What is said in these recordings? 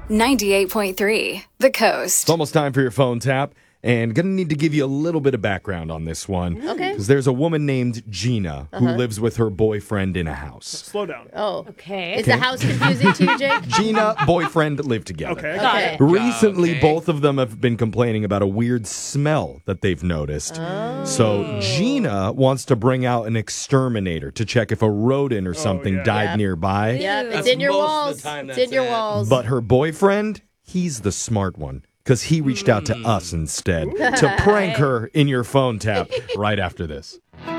98.3 The Coast. It's almost time for your phone tap. And going to need to give you a little bit of background on this one. Okay. Because there's a woman named Gina who lives with her boyfriend in a house. Slow down. Oh, Okay. Is the house confusing to you, Jake? Gina, boyfriend live together. Okay. Got it. Recently, both of them have been complaining about a weird smell that they've noticed. So Gina wants to bring out an exterminator to check if a rodent or something died Yep. nearby. Yep, it's That's in your most of the walls. time It's that's in your it. walls. But her boyfriend, he's the smart one. Because he reached out to us instead to prank her in your phone tap right after this.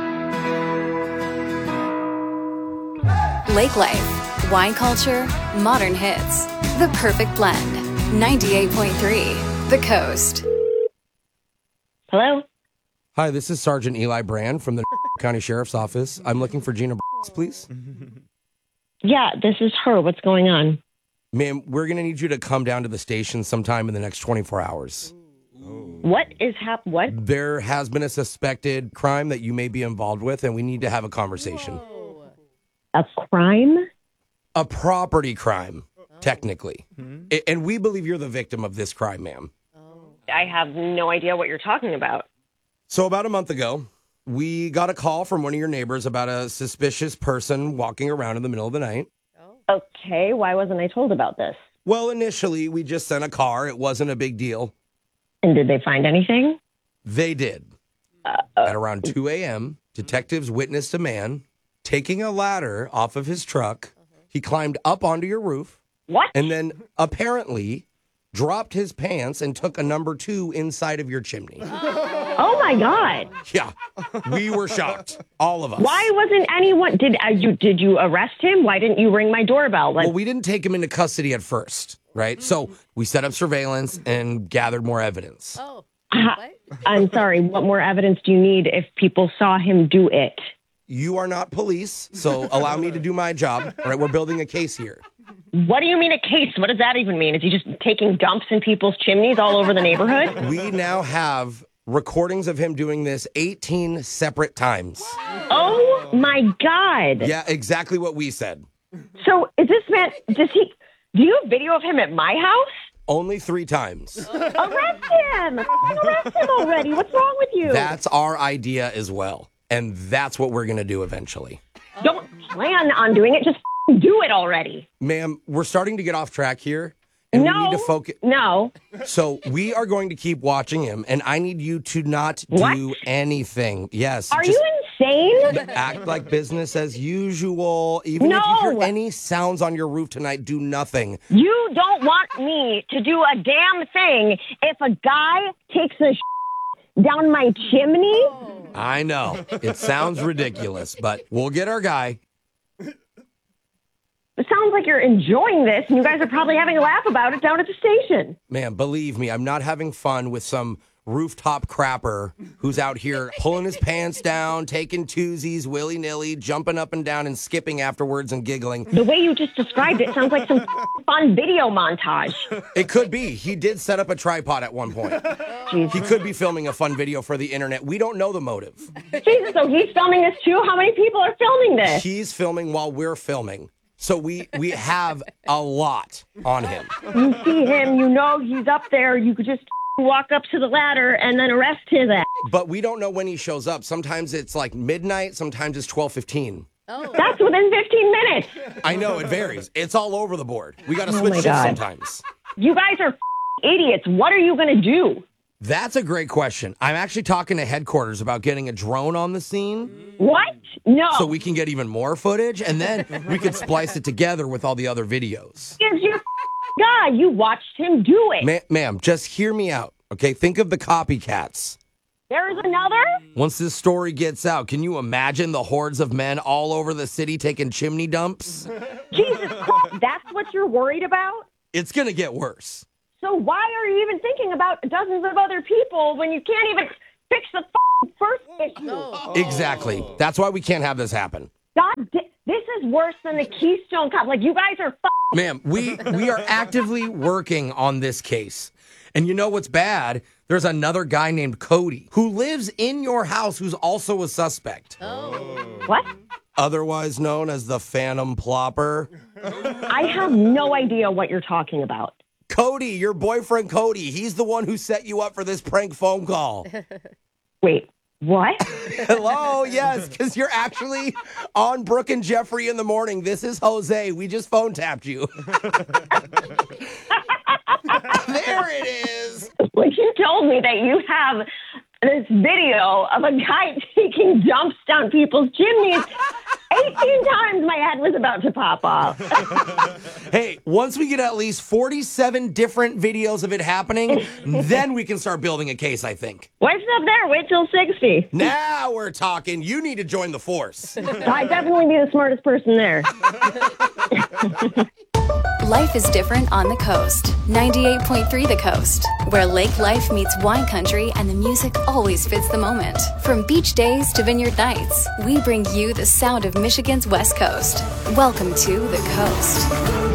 Lake Life, wine culture, modern hits. The perfect blend. 98.3 The Coast. Hello? Hi, this is Sergeant Eli Brand from the County Sheriff's Office. I'm looking for Gina, please. Yeah, this is her. What's going on? Ma'am, we're going to need you to come down to the station sometime in the next 24 hours. What is what? There has been a suspected crime that you may be involved with, and we need to have a conversation. A crime? A property crime, technically. And we believe you're the victim of this crime, ma'am. I have no idea what you're talking about. So about a month ago, we got a call from one of your neighbors about a suspicious person walking around in the middle of the night. Okay, why wasn't I told about this? Well, initially, we just sent a car. It wasn't a big deal. And did they find anything? They did. At around 2 a.m., detectives witnessed a man taking a ladder off of his truck. He climbed up onto your roof What? and then apparently dropped his pants and took a number 2 inside of your chimney. Oh my God! Yeah, we were shocked, all of us. Why wasn't anyone? Did you arrest him? Why didn't you ring my doorbell? Well, we didn't take him into custody at first, right? So we set up surveillance and gathered more evidence. Oh, I'm sorry. What more evidence do you need if people saw him do it? You are not police, so allow me to do my job. All right, we're building a case here. What do you mean a case? What does that even mean? Is he just taking dumps in people's chimneys all over the neighborhood? We now have recordings of him doing this 18 separate times. Oh my God! Yeah, exactly what we said. So is this man? Do you have video of him at my house? Only 3 times. Arrest him! Arrest him already! What's wrong with you? That's our idea as well. And that's what we're going to do eventually. Don't plan on doing it. Just do it already. Ma'am, we're starting to get off track here. And we need to focus. No. So we are going to keep watching him, and I need you to not What? do anything. Yes. Are just you insane? act like business as usual. Even if you hear any sounds on your roof tonight, do nothing. You don't want me to do a damn thing if a guy takes a down my chimney? I know. It sounds ridiculous, but we'll get our guy. It sounds like you're enjoying this, and you guys are probably having a laugh about it down at the station. Man, believe me, I'm not having fun with some rooftop crapper who's out here pulling his pants down, taking twosies willy-nilly, jumping up and down and skipping afterwards and giggling. The way you just described it sounds like some fun video montage. It could be. He did set up a tripod at one point. Jesus. He could be filming a fun video for the internet. We don't know the motive. Jesus, so he's filming this too? How many people are filming this? He's filming while we're filming. So we have a lot on him. You see him, you know he's up there, you could just walk up to the ladder and then arrest his ass. But we don't know when he shows up. Sometimes it's like midnight, sometimes it's 12:15. That's within 15 minutes. I know, it varies. It's all over the board. We got to switch my shifts God. sometimes. You guys are idiots. What are you going to do? That's a great question. I'm actually talking to headquarters about getting a drone on the scene What? No. so we can get even more footage, and then we could splice it together with all the other videos. Is your guy. You watched him do it. Ma'am, just hear me out, okay? Think of the copycats. There's another? Once this story gets out, can you imagine the hordes of men all over the city taking chimney dumps? Jesus Christ, that's what you're worried about? It's going to get worse. So why are you even thinking about dozens of other people when you can't even fix the first issue? Exactly. That's why we can't have this happen. God, this is worse than the Keystone Cop. Like, you guys are Ma'am, we are actively working on this case. And you know what's bad? There's another guy named Cody who lives in your house who's also a suspect. What? Otherwise known as the Phantom Plopper. I have no idea what you're talking about. Cody, your boyfriend Cody. He's the one who set you up for this prank phone call. Wait, what? Hello, yes, because you're actually on Brooke and Jeffrey in the morning. This is Jose. We just phone tapped you. There it is. When you told me that you have this video of a guy taking dumps down people's chimneys, 18 times my head was about to pop off. Hey, once we get at least 47 different videos of it happening, then we can start building a case, I think. What's up there? Wait till 60. Now we're talking. You need to join the force. I'd definitely be the smartest person there. Life is different on the coast. 98.3 The Coast, where lake life meets wine country and the music always fits the moment. From beach days to vineyard nights, we bring you the sound of Michigan's West Coast. Welcome to The Coast.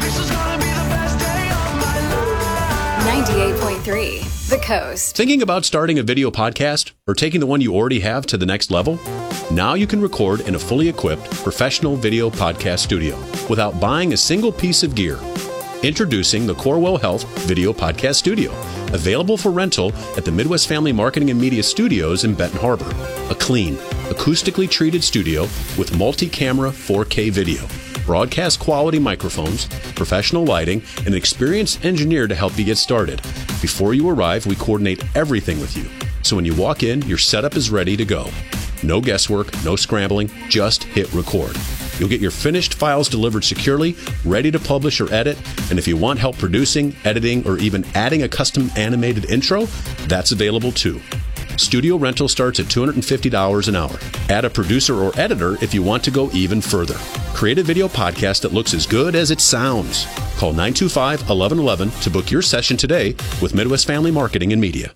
98.3 The Coast. Thinking about starting a video podcast or taking the one you already have to the next level? Now you can record in a fully equipped professional video podcast studio without buying a single piece of gear. Introducing the Corewell Health Video Podcast Studio, available for rental at the Midwest Family Marketing and Media Studios in Benton Harbor. A clean, acoustically treated studio with multi-camera 4K video, broadcast quality microphones, professional lighting, and an experienced engineer to help you get started. Before you arrive, we coordinate everything with you. So when you walk in, your setup is ready to go. No guesswork, no scrambling, just hit record. You'll get your finished files delivered securely, ready to publish or edit, and if you want help producing, editing, or even adding a custom animated intro, that's available too. Studio rental starts at $250 an hour. Add a producer or editor if you want to go even further. Create a video podcast that looks as good as it sounds. Call 925-1111 to book your session today with Midwest Family Marketing and Media.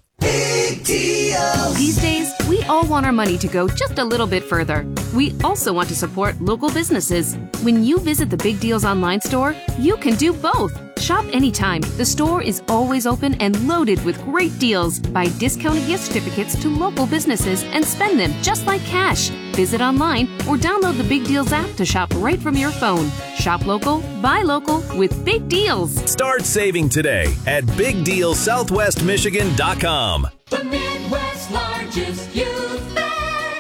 These days, we all want our money to go just a little bit further. We also want to support local businesses. When you visit the Big Deals online store, you can do both. Shop anytime. The store is always open and loaded with great deals. Buy discounted gift certificates to local businesses and spend them just like cash. Visit online or download the Big Deals app to shop right from your phone. Shop local, buy local with Big Deals. Start saving today at BigDealSouthwestMichigan.com. The Midwest's largest youth fair.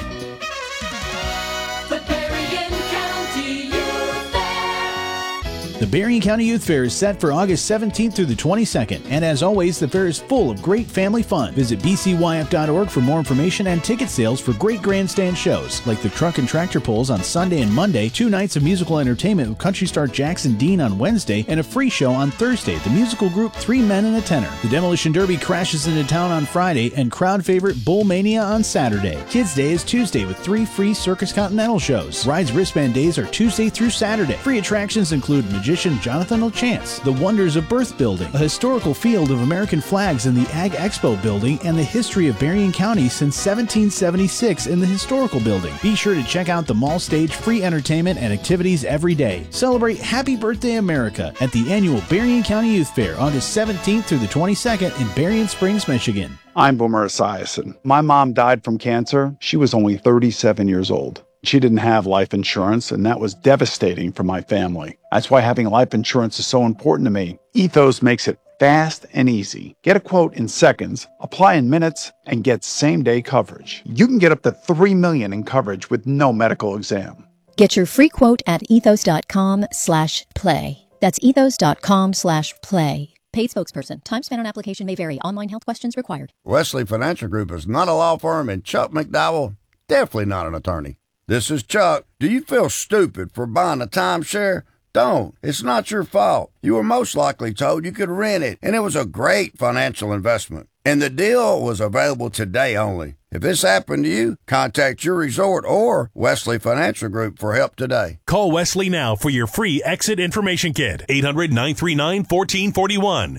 The Berrien County Youth Fair. The Berrien County Youth Fair is set for August 17th through the 22nd, and as always, the fair is full of great family fun. Visit bcyf.org for more information and ticket sales for great grandstand shows, like the Truck and Tractor Pulls on Sunday and Monday, 2 nights of musical entertainment with country star Jackson Dean on Wednesday, and a free show on Thursday, the musical group 3 Men and a Tenor. The Demolition Derby crashes into town on Friday, and crowd favorite Bull Mania on Saturday. Kids Day is Tuesday with 3 free Circus Continental shows. Rides Wristband Days are Tuesday through Saturday. Free attractions include magician Jonathan LeChance, the Wonders of Birth Building, a historical field of American flags in the Ag Expo building, and the history of Berrien County since 1776 in the historical building. Be sure to check out the mall stage, free entertainment and activities every day. Celebrate Happy Birthday America at the annual Berrien County Youth Fair, August 17th through the 22nd in Berrien Springs, Michigan. I'm Boomer Esiason. My mom died from cancer. She was only 37 years old. She didn't have life insurance, and that was devastating for my family. That's why having life insurance is so important to me. Ethos makes it fast and easy. Get a quote in seconds, apply in minutes, and get same-day coverage. You can get up to $3 million in coverage with no medical exam. Get your free quote at ethos.com/play. That's ethos.com/play. Paid spokesperson. Time spent on application may vary. Online health questions required. Wesley Financial Group is not a law firm, and Chuck McDowell, definitely not an attorney. This is Chuck. Do you feel stupid for buying a timeshare? Don't. It's not your fault. You were most likely told you could rent it, and it was a great financial investment. And the deal was available today only. If this happened to you, contact your resort or Wesley Financial Group for help today. Call Wesley now for your free exit information kit. 800-939-1441.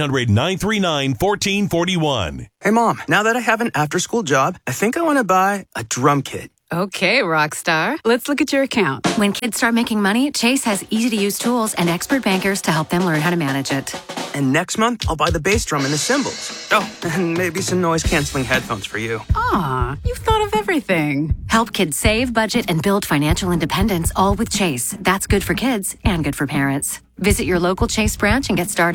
800-939-1441. Hey, Mom, now that I have an after-school job, I think I want to buy a drum kit. Okay, Rockstar. Let's look at your account. When kids start making money, Chase has easy-to-use tools and expert bankers to help them learn how to manage it. And next month, I'll buy the bass drum and the cymbals. Oh, and maybe some noise-canceling headphones for you. Aw, you've thought of everything. Help kids save, budget, and build financial independence, all with Chase. That's good for kids and good for parents. Visit your local Chase branch and get started.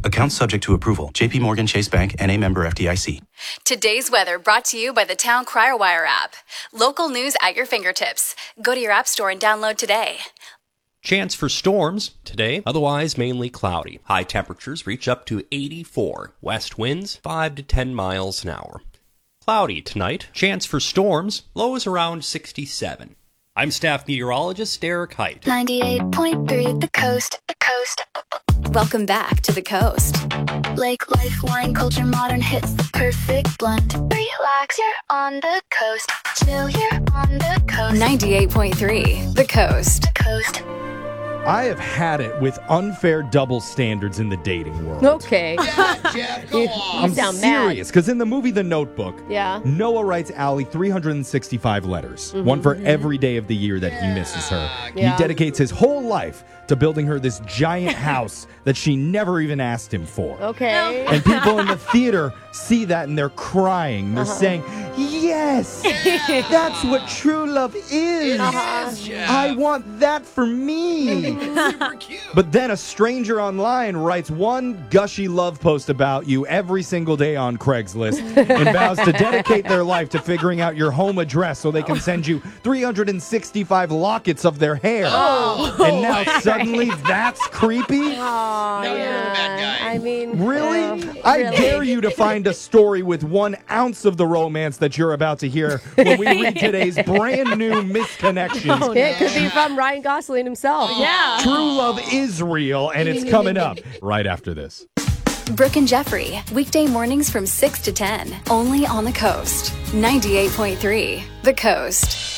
Account subject to approval. JP Morgan Chase Bank, N.A. member FDIC. Today's weather brought to you by the Town Crier Wire app. Local news at your fingertips. Go to your app store and download today. Chance for storms today, otherwise mainly cloudy. High temperatures reach up to 84. West winds 5 to 10 miles an hour. Cloudy tonight. Chance for storms. Lows around 67. I'm staff meteorologist Derek Height. 98.3 The Coast. The Coast. Welcome back to The Coast. Lake life, wine culture, modern hits, the perfect blend. Relax, you're on the coast. Chill, you're on the coast. 98.3 The Coast. The Coast. I have had it with unfair double standards in the dating world. Okay. I'm serious, because in the movie The Notebook, Yeah. Noah writes Allie 365 letters, one for every day of the year that he misses her. Yeah. He dedicates his whole life to building her this giant house that she never even asked him for. Okay. And people in the theater see that and they're crying. They're saying, yes, that's what true love is. I want that for me. Super cute. But then a stranger online writes one gushy love post about you every single day on Craigslist and vows to dedicate their life to figuring out your home address so they can send you 365 lockets of their hair. And now suddenly that's creepy? Oh, yeah. I mean, Really? I dare you to find a story with 1 ounce of the romance that you're about to hear when we read today's brand new Misconnections. It could be from Ryan Gosling himself. Yeah. True love is real, and it's coming up right after this. Brooke and Jeffrey, weekday mornings from 6 to 10, only on The Coast. 98.3 The Coast.